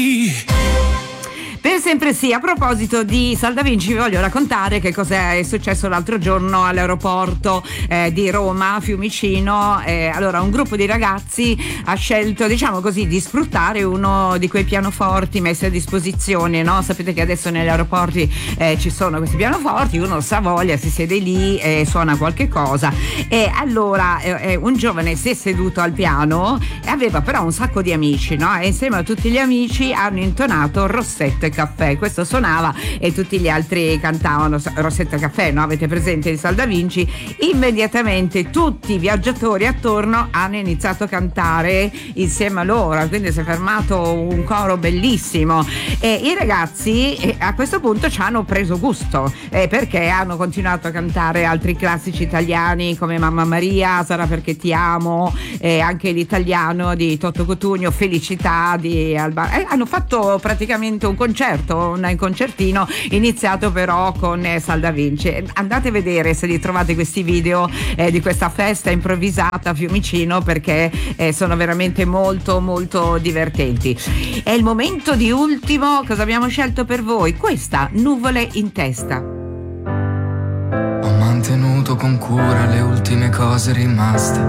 Per sempre sì, a proposito di Saldavinci vi voglio raccontare che cosa è successo l'altro giorno all'aeroporto di Roma, Fiumicino. Allora un gruppo di ragazzi ha scelto, diciamo così, di sfruttare uno di quei pianoforti messi a disposizione, no? Sapete che adesso negli aeroporti ci sono questi pianoforti, uno sa voglia, si siede lì e suona qualche cosa. E allora un giovane si è seduto al piano e aveva però un sacco di amici, no? E insieme a tutti gli amici hanno intonato Rossetto e Caffè. Questo suonava e tutti gli altri cantavano Rossetto e Caffè, no? Avete presente il Saldavinci? Immediatamente tutti i viaggiatori attorno hanno iniziato a cantare insieme a loro, quindi si è fermato un coro bellissimo e i ragazzi a questo punto ci hanno preso gusto perché hanno continuato a cantare altri classici italiani come Mamma Maria, Sarà perché ti amo, anche l'italiano di Toto Cutugno, Felicità di Alba. Hanno fatto praticamente un concertino iniziato però con Saldavinci. Andate a vedere se li trovate questi video di questa festa improvvisata a Fiumicino, perché sono veramente molto molto divertenti. È il momento di ultimo, cosa abbiamo scelto per voi? Questa, Nuvole in testa. Ho mantenuto con cura le ultime cose rimaste,